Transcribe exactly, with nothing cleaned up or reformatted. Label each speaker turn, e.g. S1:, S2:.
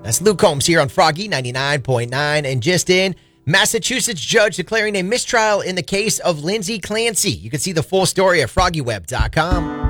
S1: That's Luke Combs here on Froggy ninety-nine point nine. And just in, Massachusetts judge declaring a mistrial in the case of Lindsay Clancy. You can see the full story at froggy web dot com.